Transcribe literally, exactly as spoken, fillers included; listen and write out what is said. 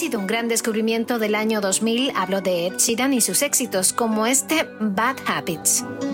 sido un gran descubrimiento del año dos mil. Hablo de Ed Sheeran y sus éxitos, como este Bad Habits.